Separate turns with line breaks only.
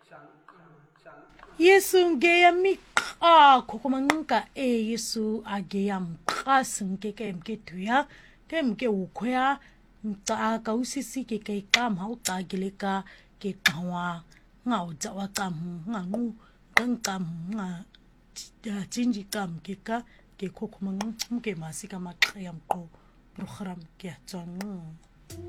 Yesu ngeya miqa kokomanqa Yesu ageya mqa senge ke mketuya ke mke ukhoya mca ka usisi ke ke qam ha uca geleka ke qawa nga uca wa qam nga ngu qam nga jinji qam ke ka ke kokomanqa mke masika maqya mqo program ke tswangu